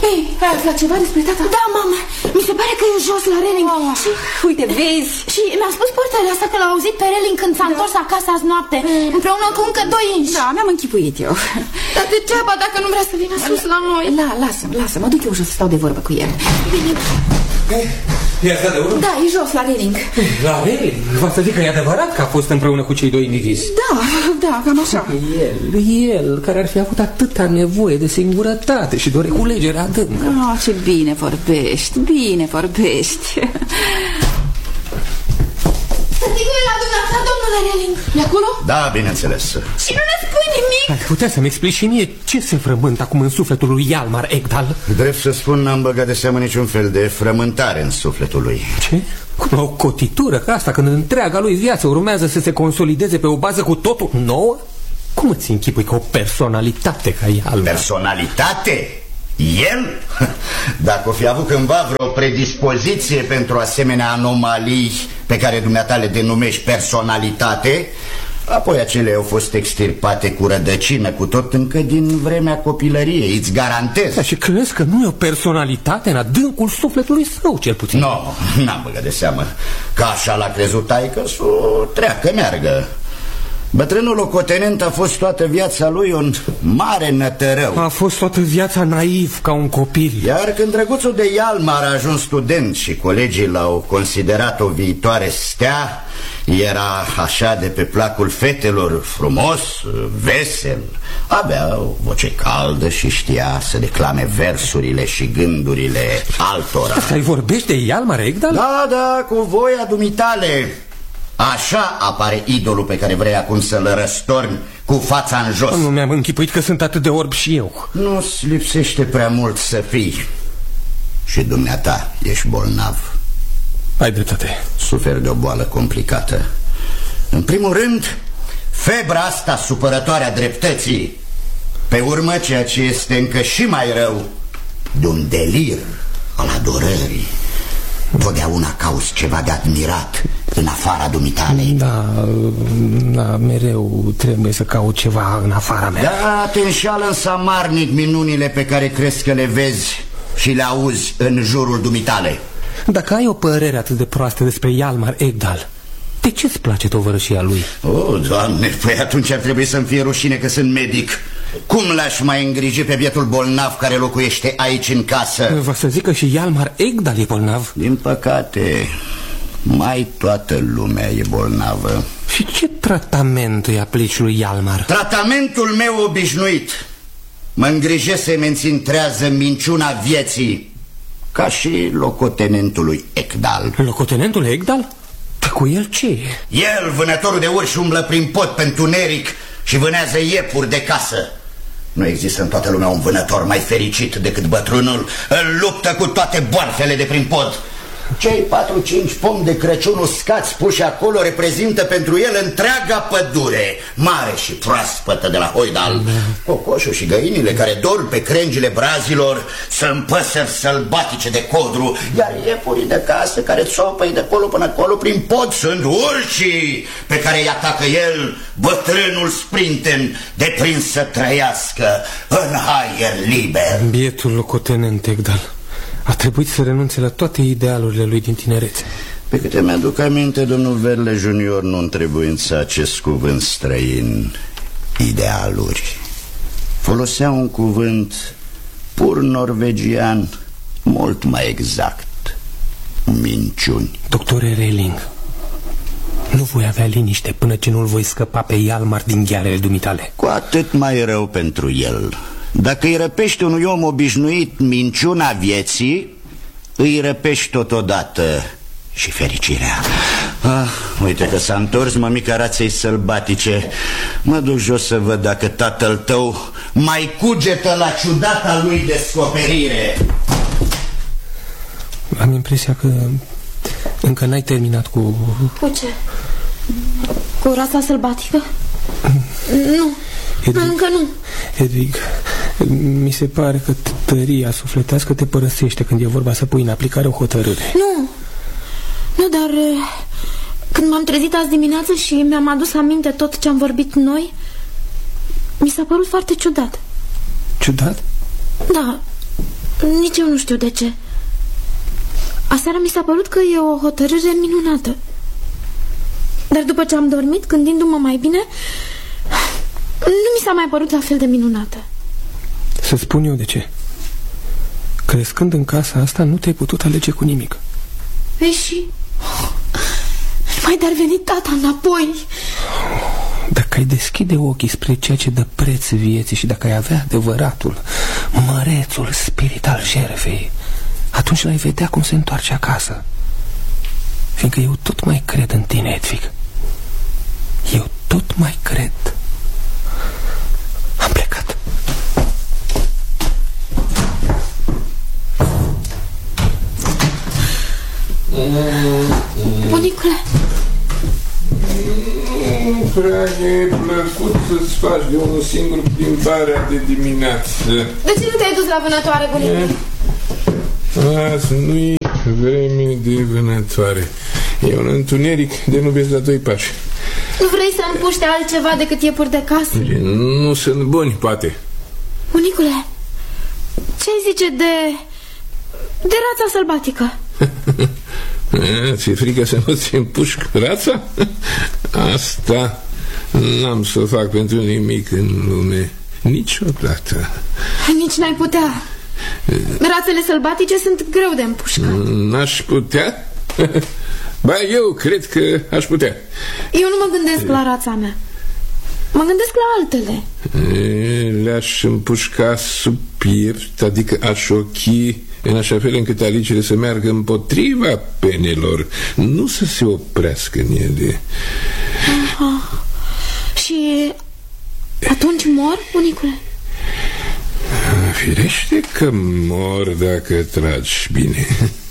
Ei, ai aflat ceva despre tata? Da, mamă, mi se pare că e jos la Reling. Și, uite, vezi? Și mi-a spus portarea asta că l-a auzit pe Reling când s-a întors acasă azi noapte, împreună cu încă 2 inși. Da, mi-am închipuit eu. Dar degeaba dacă nu vrea să vină sus la noi. Lasă, mă duc eu jos să stau de vorbă cu el. Bine. I-ați dat de urmă? Da, e jos la Reling. La Reling? V-a să zic că e adevărat că a fost împreună cu cei 2 indivizi. Da, cam așa. El, care ar fi avut atâta nevoie de singurătate și de o reculegere adâncă. Ce bine vorbești. Tăticul e la dumneavoastră, domnule Reling. E acolo? Da, bineînțeles. Și nu ne spui nimic? Ai putea să-mi explici și mie ce se frământă acum în sufletul lui Hjalmar Ekdal? Drept să spun, n-am băgat de seamă niciun fel de frământare în sufletul lui. Ce? Cum o cotitură ca asta, când întreaga lui viață urmează să se consolideze pe o bază cu totul nouă? Cum îți închipui că o personalitate ca Hjalmar? Personalitate? El? Dacă o fi avut cândva vreo predispoziție pentru asemenea anomalii pe care dumneata le denumești personalitate, apoi acele au fost extirpate cu rădăcină, cu tot încă din vremea copilăriei, îți garantez. Da, și crezi că nu e o personalitate în adâncul sufletului său, cel puțin? Nu, n-am băgat de seamă că așa l-a crezut taică-su, treacă, meargă. Bătrânul locotenent a fost toată viața lui un mare nătărău. A fost toată viața naiv ca un copil. Iar când drăguțul de Hjalmar a ajuns student și colegii l-au considerat o viitoare stea, era așa de pe placul fetelor, frumos, vesel, avea o voce caldă și știa să declame versurile și gândurile altora. Asta-i vorbești de Hjalmar Ekdal? Da, cu voia dumitale. Așa apare idolul pe care vrei acum să-l răstorni cu fața în jos. Nu mi-am închipuit că sunt atât de orb și eu. Nu-ți lipsește prea mult să fii. Și dumneata ești bolnav. Ai dreptate. Suferi de o boală complicată. În primul rând, febra asta supărătoare a dreptății. Pe urmă, ceea ce este încă și mai rău, de un delir al adorării. Totdeauna cauți ceva de admirat în afara dumitale. Da, mereu trebuie să caut ceva în afara mea. Da, te înșală însă amarnic minunile pe care crezi că le vezi și le auzi în jurul dumitale. Dacă ai o părere atât de proastă despre Hjalmar Ekdal, de ce-ți place tovărășia lui? Doamne, păi atunci ar trebui să-mi fie rușine că sunt medic. Cum l-aș mai îngriji pe bietul bolnav care locuiește aici în casă? Vă să zic că și Hjalmar Ekdal e bolnav. Din păcate, mai toată lumea e bolnavă. Și ce tratament îi aplici lui Hjalmar? Tratamentul meu obișnuit. Mă îngrijesc să-i mențin trează minciuna vieții, ca și locotenentului Ekdal. Locotenentul Ekdal? Pe cu el ce e? El, vânătorul de urși, umblă prin pod pe întuneric și vânează iepuri de casă. Nu există în toată lumea un vânător mai fericit decât bătrânul. Îl luptă cu toate boarfele de prin pod. Cei 4-5 pomi de Crăciun uscați puși acolo reprezintă pentru el întreaga pădure, mare și proaspătă de la Hoidal. Cocoșul și găinile care dorm pe crengile brazilor sunt păsări sălbatice de codru, iar iepurii de casă care țopăi de acolo până acolo prin pod sunt urșii pe care îi atacă el, bătrânul sprinten, deprins să trăiască în aer liber. Bietul locotenent Ekdal a trebuit să renunțe la toate idealurile lui din tinerețe. Pe câte mi-aduc aminte, domnul Verle Junior nu întrebuința acest cuvânt străin, idealuri. Folosea un cuvânt pur norvegian, mult mai exact, minciuni. Doctore Reling, nu voi avea liniște până ce nu-l voi scăpa pe Hjalmar din ghearele dumitale. Cu atât mai rău pentru el. Dacă îi răpești unui om obișnuit minciuna vieții, îi răpești totodată și fericirea. Uite că s-a întors mămica raței sălbatice. Mă duc jos să văd dacă tatăl tău mai cugetă la ciudata lui descoperire. Am impresia că încă n-ai terminat cu... Cu ce? Cu rața sălbatică? Nu, încă nu. Hedvig, mi se pare că tăria sufletească te părăsește când e vorba să pui în aplicare o hotărâre. Nu, dar când m-am trezit azi dimineață și mi-am adus aminte tot ce am vorbit noi, mi s-a părut foarte ciudat. Ciudat? Da, Nici eu nu știu de ce. Aseară mi s-a părut că e o hotărâre minunată. Dar după ce am dormit, gândindu-mă mai bine, nu mi s-a mai părut la fel de minunată. Să spun eu de ce. Crescând în casa asta, nu te-ai putut alege cu nimic. Păi și... Numai de-ar veni tata înapoi. Dacă ai deschide ochii spre ceea ce dă preț vieții și dacă ai avea adevăratul, mărețul spirit al jertfei, atunci l-ai vedea cum se întoarce acasă. Fiindcă eu tot mai cred în tine, Edvig. Eu tot mai cred. Am plecat. Bunicule, nu prea e plăcut să-ți faci de unul singur plimbarea de dimineață. de ce nu te-ai dus la vânătoare, bunicule? Azi nu-i vreme de vânătoare. E un întuneric de nu vezi la 2 pași. Nu vrei să împuște altceva decât iepuri de casă? Nu sunt buni, poate. Bunicule, ce-ai zice de rața sălbatică? Ți-e frică să nu-ți împușc rața? Asta n-am să o fac pentru nimic în lume. Niciodată. Nici n-ai putea. Rațele sălbatice sunt greu de împușcat. N-aș putea? Ba, eu cred că aș putea. Eu nu mă gândesc la rața mea. Mă gândesc la altele. Le-aș împușca sub piept, adică aș ochi în așa fel încât alicele să meargă împotriva penelor, nu să se oprească în ele. Aha. Și atunci mor, bunicule? Firește că mor dacă tragi bine.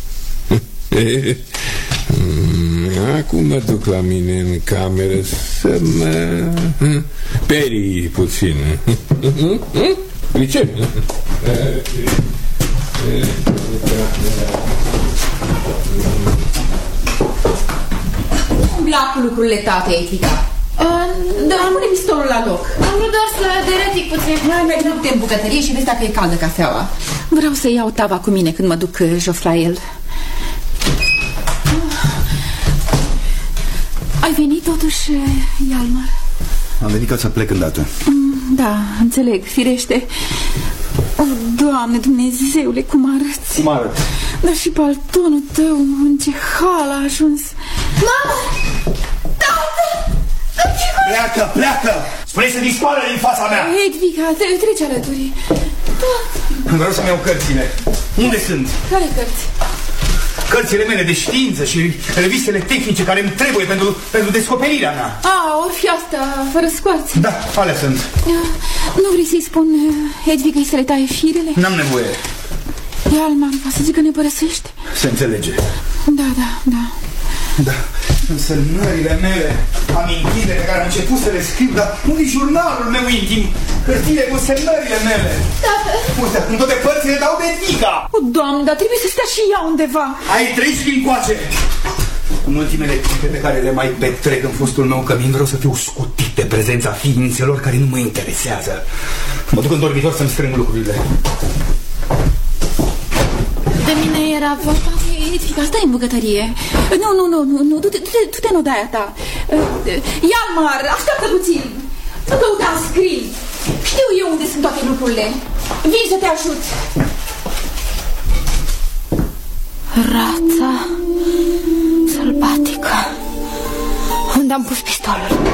Acum mă duc la mine în cameră să mă perii puțin. Pricep? Cum plac lucrurile tate, Edviga? Da, Pune pistolul la loc. am vrut doar să deretic puțin. Mergi du-te în bucătărie și vezi dacă e caldă cafeaua. Vreau să iau tava cu mine când mă duc jos la el. Ai venit totuși, Hjalmar? Am venit ca să plec îndată. Da, înțeleg, firește. Oh, Doamne, Dumnezeule, cum arăți? Cum arăt? Dar și paltonul tău, în ce hal a ajuns. Mamă! Tată! Pleacă, pleacă! Spune să dispară din fața mea! Edviga, trece alături. Vreau să-mi iau cărțile. Unde sunt? Care cărți? Cărțile mele de știință și revistele tehnice care îmi trebuie pentru descoperirea mea. Or fi asta, fără scoarță. Da, alea sunt. Nu vrei să-i spun Edvigei să le taie firele? N-am nevoie. Hjalmar, va să zic că ne părăsește. Se înțelege. Da. Da, în semnările mele, amintire pe care am început să le scriu, dar nu-i jurnalul meu intim, hârtile cu semnările mele. Tată! Uite, în toate părțile dau de Edviga. O, Doamne, dar trebuie să stea și ea undeva. Ai 13 încoace. În ultimele clipe pe care le mai petrec în fostul meu cămin, vreau să fiu scutit de prezența ființelor care nu mă interesează. Mă duc în dormitor să-mi strâng lucrurile. De mine era vorba. Edviga, stai în bucătărie. Nu, du-te în odaia ta. Hjalmar, așteaptă puțin. Nu căuta în scrin. Știu eu unde sunt toate lucrurile. Vin să te ajut. Rața sălbatică. Unde am pus pistolul?